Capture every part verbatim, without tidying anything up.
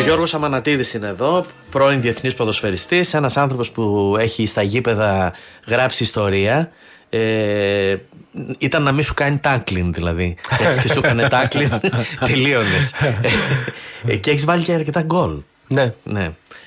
Γιώργος Αμανατίδης είναι εδώ, πρώην διεθνής ποδοσφαιριστής, ένας άνθρωπος που έχει στα γήπεδα γράψει ιστορία. Ε, ήταν να μην σου κάνει τάκλιν, δηλαδή. Έτσι και σου έκανε τάκλιν, τελείωνες. Ε, και έχεις βάλει και αρκετά γκολ. Ναι. Ναι.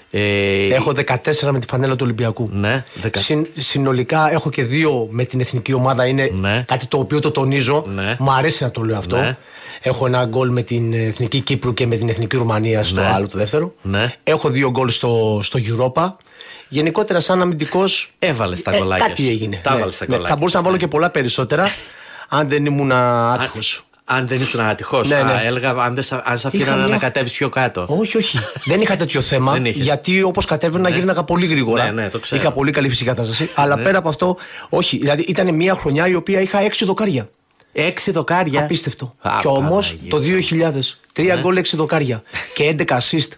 Ε, έχω δεκατέσσερα με τη φανέλα του Ολυμπιακού. Ναι, δεκα... Συν, συνολικά έχω και δύο με την εθνική ομάδα. Είναι ναι. κάτι το οποίο το τονίζω. Ναι. Μου αρέσει να το λέω αυτό. Ναι. Έχω ένα γκολ με την εθνική Κύπρου και με την εθνική Ρουμανία στο ναι. άλλο το δεύτερο. Ναι. Έχω δύο γκολ στο, στο Europa. Γενικότερα, σαν αμυντικός. Έβαλες τα γκολάκια. Ε, κάτι έγινε. Τα ναι. έβαλες τα ναι. γκολάκια. Θα μπορούσα να βάλω και πολλά περισσότερα αν δεν ήμουν άτυχος. Αν δεν ήσουν άτυχος. Ναι, ναι. Α, έλεγα αν, δεν, αν σε αφήνανε μια... να κατέβεις πιο κάτω. Όχι, όχι. Δεν είχα τέτοιο θέμα. Γιατί όπως κατέβαινα ναι. γύρναγα πολύ γρήγορα. Ναι, ναι, το ξέρω. Είχα πολύ καλή φυσική κατάσταση. Αλλά ναι. πέρα από αυτό, όχι. Δηλαδή ήταν μια χρονιά η οποία είχα έξι δοκάρια. Έξι δοκάρια. Απίστευτο. Α, και όμως το δύο χιλιάδες. Τρία ναι. γκολ, έξι δοκάρια. Και έντεκα assist.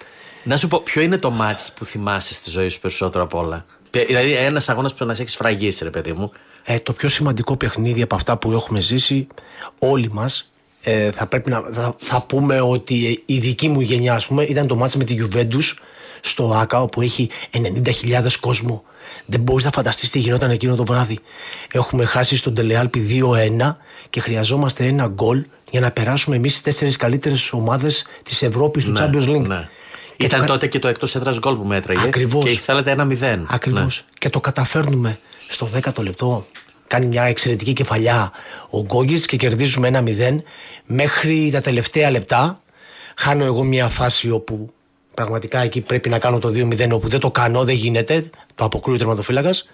Να σου πω, ποιο είναι το μάτς που θυμάσαι στη ζωή σου περισσότερο απ' όλα? Δηλαδή, ένας αγώνας που να σε έχει σφραγίσει, ρε παιδί μου. Ε, το πιο σημαντικό παιχνίδι από αυτά που έχουμε ζήσει όλοι μας. Ε, θα πρέπει να θα, θα πούμε ότι η δική μου γενιά, ας πούμε, ήταν το μάτς με τη Juventus στο Άκα, όπου έχει ενενήντα χιλιάδες κόσμο. Δεν μπορείς να φανταστείς τι γινόταν εκείνο το βράδυ. Έχουμε χάσει στον Τελεάλπη δύο ένα και χρειαζόμαστε ένα γκολ για να περάσουμε εμείς τις τέσσερις καλύτερες ομάδες της Ευρώπης του ναι, Champions League. Ναι. Ήταν το... τότε και το εκτός έδρας γκολ που μέτραγε. Ακριβώς. Και θέλετε ένα μηδέν. Ακριβώς. Ναι. Και το καταφέρνουμε στο δέκατο λεπτό. Κάνει μια εξαιρετική κεφαλιά ο Γκόγκιτς και κερδίζουμε ένα μηδέν. Μέχρι τα τελευταία λεπτά χάνω εγώ μια φάση όπου πραγματικά εκεί πρέπει να κάνω το δύο μηδέν, όπου δεν το κάνω, δεν γίνεται, το αποκρούει ο τερματοφύλακας.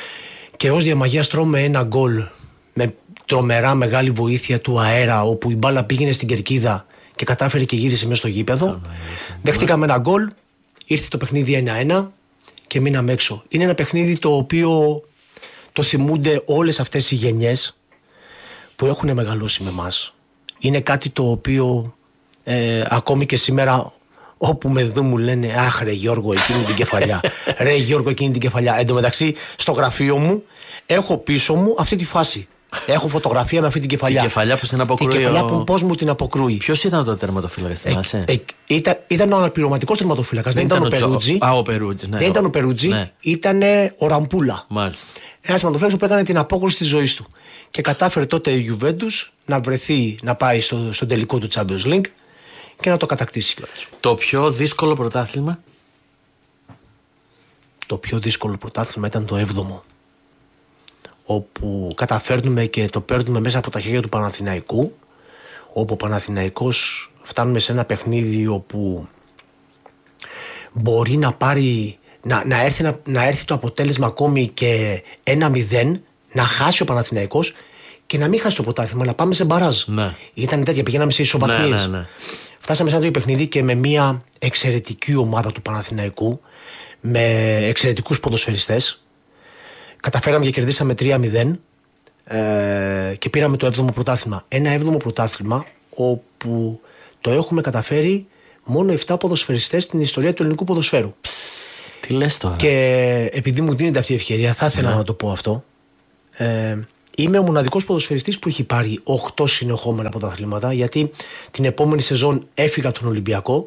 Και ως διαμαγείας τρώμε ένα γκολ με τρομερά μεγάλη βοήθεια του αέρα, όπου η μπάλα πήγαινε στην κερκίδα και κατάφερε και γύρισε μέσα στο γήπεδο. Δεχτήκαμε ένα γκολ, ήρθε το παιχνίδι ένα ένα και μείναμε έξω. Είναι ένα παιχνίδι το οποίο το θυμούνται όλες αυτές οι γενιές που έχουν μεγαλώσει με μας. Είναι κάτι το οποίο ε, ακόμη και σήμερα όπου με δουν μου λένε «Αχ ρε Γιώργο, εκείνη την κεφαλιά, ρε Γιώργο, εκείνη την κεφαλιά». Εν τω μεταξύ στο γραφείο μου έχω πίσω μου αυτή τη φάση. Έχω φωτογραφία με αυτή την κεφαλιά. Την κεφαλιά που την αποκρούει. Την κεφαλιά ο... που πώς μου την αποκρούει. Ποιος ήταν το τερματοφύλακας, θυμάσαι? Ε, ε, ήταν, ήταν ο αναπληρωματικός τερματοφύλακας. Δεν, δεν ήταν, ήταν ο Περούτζι. Α, ο Περούτζι. Ναι, δεν ήταν ο Περούτζι. Ναι. Ήταν ο Ραμπούλα. Μάλιστα. Ένας τερματοφύλακας που έκανε την απόκρουση της ζωής του. Και κατάφερε τότε η Juventus να βρεθεί να πάει στο, στο τελικό του Champions League και να το κατακτήσει κιόλας. Το πιο δύσκολο πρωτάθλημα? Το πιο δύσκολο πρωτάθλημα ήταν το έβδομο. Όπου καταφέρνουμε και το παίρνουμε μέσα από τα χέρια του Παναθηναϊκού, όπου ο Παναθηναϊκός φτάνουμε σε ένα παιχνίδι όπου μπορεί να πάρει να, να, έρθει, να, να έρθει το αποτέλεσμα ακόμη και ένα μηδέν, να χάσει ο Παναθηναϊκός και να μην χάσει το πρωτάθλημα, να πάμε σε μπαράζ. Ναι. Ήταν τέτοια, πηγαίναμε σε ισοβαθμίες. Ναι, ναι, ναι. Φτάσαμε σε ένα τέτοιο παιχνίδι και με μια εξαιρετική ομάδα του Παναθηναϊκού, με εξαιρετικούς ποδοσφαιριστές. Καταφέραμε και κερδίσαμε τρία μηδέν ε, και πήραμε το έβδομο πρωτάθλημα. Ένα έβδομο πρωτάθλημα όπου το έχουμε καταφέρει μόνο επτά ποδοσφαιριστές στην ιστορία του ελληνικού ποδοσφαίρου. Ψ, τι λες τώρα? Και επειδή μου δίνεται αυτή η ευκαιρία, θα ήθελα ναι. να το πω αυτό. Ε, είμαι ο μοναδικός ποδοσφαιριστής που έχει πάρει οκτώ συνεχόμενα πρωταθλήματα, γιατί την επόμενη σεζόν έφυγα τον Ολυμπιακό.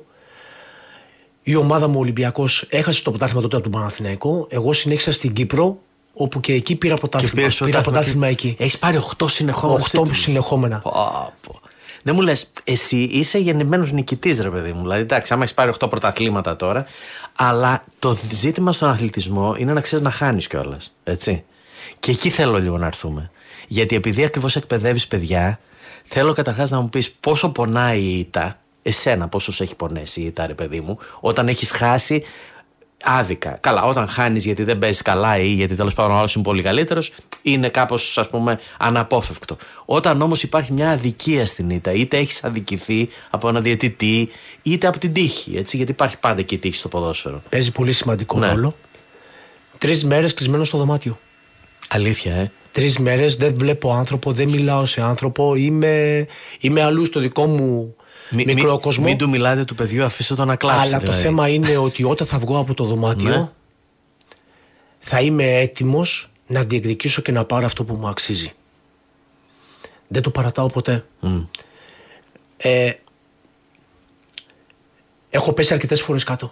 Η ομάδα μου ο Ολυμπιακός έχασε το πρωτάθλημα τότε από τον Παναθηναϊκό. Εγώ συνέχισα στην Κύπρο, όπου και εκεί πήρα πρωτάθλημα. Πήρα πρωτάθλημα εκεί. Έχεις πάρει οκτώ συνεχόμενα. οκτώ συνεχόμενα. Πω, πω. Δεν μου λες, εσύ είσαι γεννημένος νικητής, ρε παιδί μου. Δηλαδή, εντάξει, άμα έχεις πάρει οκτώ πρωταθλήματα τώρα, αλλά το ζήτημα στον αθλητισμό είναι να ξέρεις να χάνεις κιόλας. Έτσι. Και εκεί θέλω λίγο να έρθουμε. Γιατί επειδή ακριβώς εκπαιδεύεις παιδιά, θέλω καταρχάς να μου πεις πόσο πονάει η ήττα, εσένα πόσο σε έχει πονέσει η ήττα, ρε παιδί μου, όταν έχεις χάσει άδικα. Καλά, όταν χάνεις γιατί δεν παίζεις καλά ή γιατί τέλος πάντων ο άλλος είναι πολύ καλύτερος, είναι κάπως, ας πούμε, αναπόφευκτο. Όταν όμως υπάρχει μια αδικία στην ήττα, είτε έχεις αδικηθεί από ένα διαιτητή, είτε από την τύχη, έτσι, γιατί υπάρχει πάντα και η τύχη στο ποδόσφαιρο. Παίζει πολύ σημαντικό ναι. ρόλο. Τρεις μέρες κλεισμένο στο δωμάτιο. Αλήθεια, ε. Τρεις μέρες δεν βλέπω άνθρωπο, δεν μιλάω σε άνθρωπο, είμαι, είμαι αλλού στο δικό μου μη, μικρό μη, κόσμο. Μην του μιλάτε του παιδιού, αφήστε το να κλάψει. Αλλά δηλαδή. Το θέμα είναι ότι όταν θα βγω από το δωμάτιο, ναι. θα είμαι έτοιμος να διεκδικήσω και να πάρω αυτό που μου αξίζει. Δεν το παρατάω ποτέ. Mm. Ε, Έχω πέσει αρκετές φορές κάτω.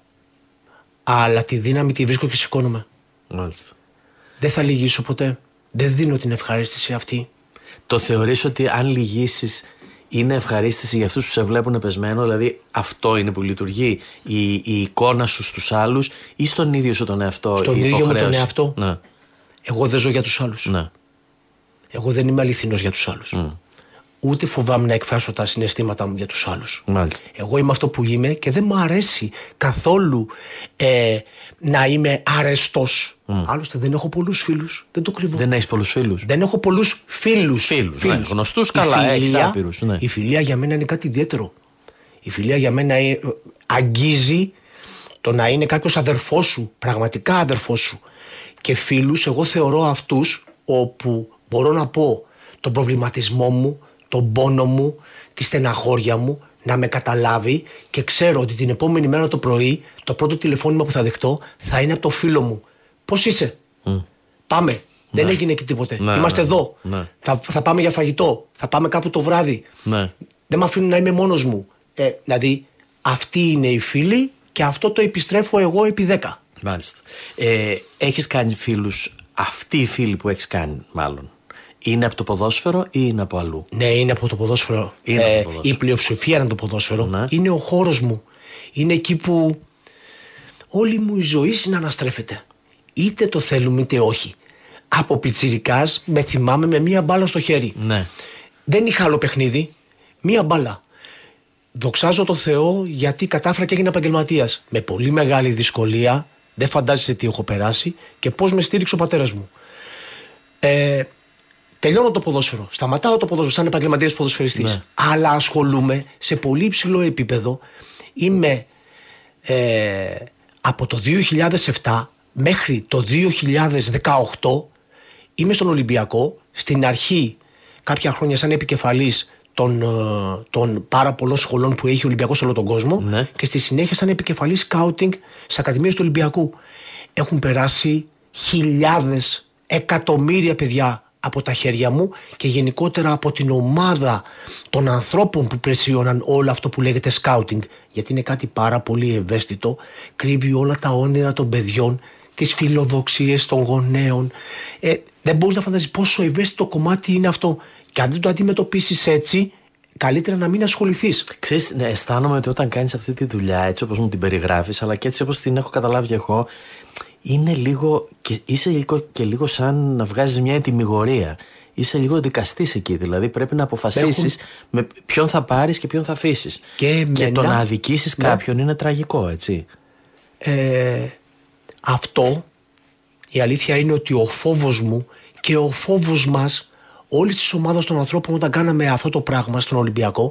Αλλά τη δύναμη τη βρίσκω και σηκώνομαι. Μάλιστα. Δεν θα λυγίσω ποτέ. Δεν δίνω την ευχαρίστηση αυτή. Το θεωρείς ότι αν λυγίσεις είναι ευχαρίστηση για αυτούς που σε βλέπουν πεσμένο, δηλαδή αυτό είναι που λειτουργεί, η, η εικόνα σου στους άλλους ή στον ίδιο σου τον εαυτό? Στον η ίδιο μου τον εαυτό. Ναι. Εγώ δεν ζω για τους άλλους. Ναι. Εγώ δεν είμαι αληθινός για τους άλλους. Mm. Ούτε φοβάμαι να εκφράσω τα συναισθήματά μου για τους άλλους. Μάλιστα. Εγώ είμαι αυτό που είμαι και δεν μου αρέσει καθόλου ε, να είμαι αρεστός. Mm. Άλλωστε δεν έχω πολλούς φίλους. Δεν το κρύβω. Δεν έχεις πολλούς φίλους? Δεν έχω πολλούς φίλους. Φίλους, φίλους. Ναι. Γνωστούς καλά, έχεις άπειρους. Ναι. Η φιλία για μένα είναι κάτι ιδιαίτερο. Η φιλία για μένα ε, αγγίζει το να είναι κάποιος αδερφός σου, πραγματικά αδερφός σου. Και φίλους, εγώ θεωρώ αυτούς όπου μπορώ να πω τον προβληματισμό μου, τον πόνο μου, τη στεναχώρια μου, να με καταλάβει και ξέρω ότι την επόμενη μέρα το πρωί το πρώτο τηλεφώνημα που θα δεχτώ θα είναι από το φίλο μου. Πώς είσαι? Mm. Πάμε. Ναι. Δεν έγινε εκεί τίποτε. Ναι, Είμαστε ναι, εδώ. Ναι. Θα, θα πάμε για φαγητό. Θα πάμε κάπου το βράδυ. Ναι. Δεν με αφήνουν να είμαι μόνος μου. Ε, δηλαδή αυτοί είναι οι φίλοι και αυτό το επιστρέφω εγώ επί δέκα. Μάλιστα. Ε, έχεις κάνει φίλους, αυτοί οι φίλοι που έχεις κάνει μάλλον, είναι από το ποδόσφαιρο ή είναι από αλλού? Ναι, είναι από το ποδόσφαιρο. Είναι ε, από το ποδόσφαιρο. Η πλειοψηφία είναι από το ποδόσφαιρο. Ναι. Είναι ο χώρος μου. Είναι εκεί που όλη μου η ζωή συναναστρέφεται. Είτε το θέλουμε είτε όχι. Από πιτσιρικάς με θυμάμαι με μία μπάλα στο χέρι. Ναι. Δεν είχα άλλο παιχνίδι. Μία μπάλα. Δοξάζω το Θεό γιατί κατάφερα και έγινα επαγγελματίας. Με πολύ μεγάλη δυσκολία. Δεν φαντάζεσαι τι έχω περάσει και πώς με στήριξε ο πατέρας μου. Ε, τελειώνω το ποδόσφαιρο. Σταματάω το ποδόσφαιρο σαν επαγγελματίας ποδοσφαιριστής. Ναι. Αλλά ασχολούμαι σε πολύ υψηλό επίπεδο. Είμαι ε, από το δύο χιλιάδες επτά μέχρι το δύο χιλιάδες δεκαοκτώ είμαι στον Ολυμπιακό. Στην αρχή κάποια χρόνια σαν επικεφαλής των, των πάρα πολλών σχολών που έχει ο Ολυμπιακός σε όλο τον κόσμο. Ναι. Και στη συνέχεια σαν επικεφαλής σκάουτινγκ στις ακαδημίες του Ολυμπιακού. Έχουν περάσει χιλιάδες, εκατομμύρια παιδιά από τα χέρια μου και γενικότερα από την ομάδα των ανθρώπων που πλαισίωναν όλο αυτό που λέγεται σκάουτινγκ. Γιατί είναι κάτι πάρα πολύ ευαίσθητο, κρύβει όλα τα όνειρα των παιδιών, τις φιλοδοξίες των γονέων. Ε, δεν μπορείς να φανταστείς πόσο ευαίσθητο κομμάτι είναι αυτό. Και αν δεν το αντιμετωπίσεις έτσι, καλύτερα να μην ασχοληθείς. Ξέρεις, ναι, αισθάνομαι ότι όταν κάνεις αυτή τη δουλειά, έτσι όπως μου την περιγράφεις, αλλά και έτσι όπως την έχω καταλάβει εγώ, είναι λίγο, και είσαι λίγο και λίγο σαν να βγάζεις μια ετυμηγορία. Είσαι λίγο δικαστής εκεί, δηλαδή πρέπει να αποφασίσεις Έχουν... με ποιον θα πάρεις και ποιον θα αφήσεις. Και, και μένα... το να αδικήσεις ναι. κάποιον είναι τραγικό, έτσι. Ε, αυτό, η αλήθεια είναι ότι ο φόβος μου και ο φόβος μας, όλη τη ομάδα των ανθρώπων, όταν κάναμε αυτό το πράγμα στον Ολυμπιακό,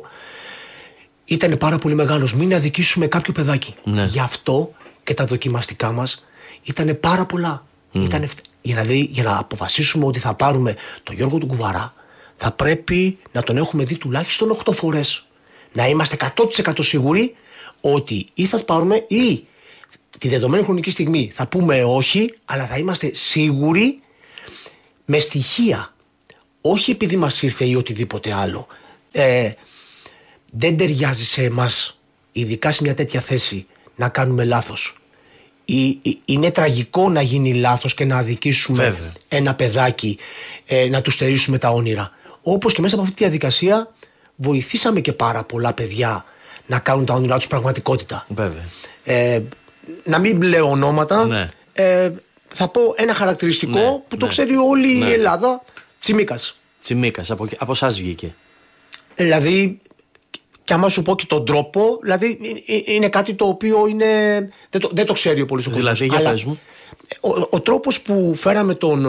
ήταν πάρα πολύ μεγάλος. Μην αδικήσουμε κάποιο παιδάκι. Ναι. Γι' αυτό και τα δοκιμαστικά μας ήταν πάρα πολλά. Mm. Ήτανε, δηλαδή, για να αποφασίσουμε ότι θα πάρουμε τον Γιώργο του Κουβαρά, θα πρέπει να τον έχουμε δει τουλάχιστον οκτώ φορές. Να είμαστε εκατό τοις εκατό σίγουροι ότι ή θα το πάρουμε ή τη δεδομένη χρονική στιγμή θα πούμε όχι, αλλά θα είμαστε σίγουροι με στοιχεία. Όχι επειδή μας ήρθε ή οτιδήποτε άλλο. Ε, δεν ταιριάζει σε εμάς, ειδικά σε μια τέτοια θέση, να κάνουμε λάθος. Είναι τραγικό να γίνει λάθος και να αδικήσουμε Βέβαια. ένα παιδάκι, ε, να του στερήσουμε τα όνειρα. Όπως και μέσα από αυτή τη διαδικασία βοηθήσαμε και πάρα πολλά παιδιά να κάνουν τα όνειρά τους πραγματικότητα. Βέβαια. Ε, να μην λέω ονόματα, ναι. ε, θα πω ένα χαρακτηριστικό ναι, που το ναι. ξέρει όλη ναι. η Ελλάδα. Τσιμίκας. Τσιμίκας, από, από εσάς βγήκε. Δηλαδή, και άμα σου πω και τον τρόπο, δηλαδή είναι κάτι το οποίο είναι, δεν, το, δεν το ξέρει ο πολύς ο κόσμος. Δηλαδή, για πες μου. Ο, ο τρόπος που φέραμε τον,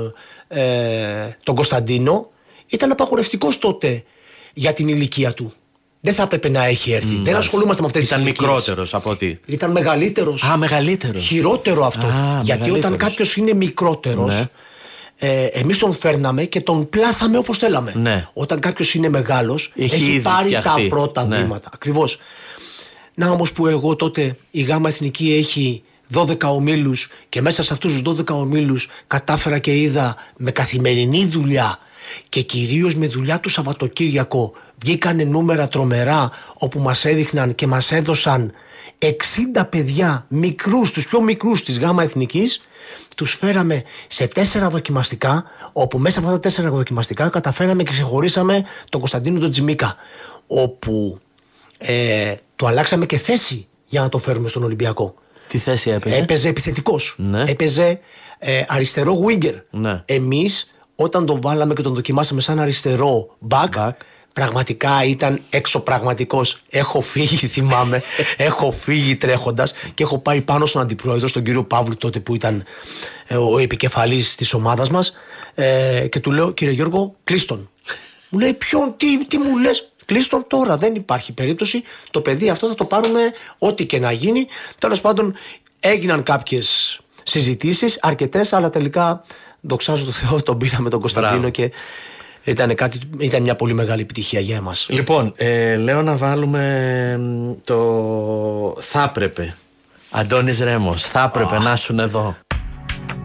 ε, τον Κωνσταντίνο ήταν απαγορευτικός τότε για την ηλικία του. Δεν θα έπρεπε να έχει έρθει. Mm, δεν ασχολούμαστε με αυτές τις ηλικίες. Ήταν μικρότερος από ό,τι. Ήταν μεγαλύτερος. Α, μεγαλύτερος. Χειρότερο αυτό. Α, γιατί όταν κάποιος είναι μικρότερος, ναι. ε, εμείς τον φέρναμε και τον πλάθαμε όπως θέλαμε. Ναι. Όταν κάποιος είναι μεγάλος, έχει, έχει πάρει φτιαχτεί. τα πρώτα ναι. βήματα. Ακριβώς. Να όμως που εγώ τότε η ΓΑΜΑ Εθνική έχει δώδεκα ομίλους και μέσα σε αυτούς τους δώδεκα ομίλους κατάφερα και είδα με καθημερινή δουλειά και κυρίως με δουλειά του Σαββατοκύριακο βγήκανε νούμερα τρομερά όπου μας έδειχναν και μας έδωσαν εξήντα παιδιά μικρούς, τους πιο μικρούς της ΓΑΜΑ Εθνικής, τους φέραμε σε τέσσερα δοκιμαστικά, όπου μέσα από αυτά τα τέσσερα δοκιμαστικά καταφέραμε και ξεχωρίσαμε τον Κωνσταντίνο τον Τζιμίκα, όπου ε, το αλλάξαμε και θέση για να το φέρουμε στον Ολυμπιακό. Τι θέση έπαιζε? Έπαιζε επιθετικός. Ναι. Έπαιζε ε, αριστερό winger. Ναι. Εμείς όταν τον βάλαμε και τον δοκιμάσαμε σαν αριστερό back, back. πραγματικά ήταν εξωπραγματικός. Έχω φύγει, θυμάμαι, έχω φύγει τρέχοντας και έχω πάει πάνω στον αντιπρόεδρο, στον κύριο Παύλου τότε που ήταν ε, ο επικεφαλής της ομάδας μας, ε, και του λέω, κύριε Γιώργο, κλείστον. Μου λέει, ποιον, τι, τι μου λες? Κλείστον τώρα, δεν υπάρχει περίπτωση. Το παιδί αυτό θα το πάρουμε ό,τι και να γίνει. Τέλος πάντων, έγιναν κάποιες συζητήσεις, αρκετές, αλλά τελικά, δοξάζω τον Θεό, τον πήραμε τον Κωνσταντίνο. Μπράβο. Και ήταν, κάτι, ήταν μια πολύ μεγάλη επιτυχία για εμάς. Λοιπόν, ε, λέω να βάλουμε το «Θα έπρεπε». Αντώνης Ρέμος, θα έπρεπε oh. να ήσουν εδώ.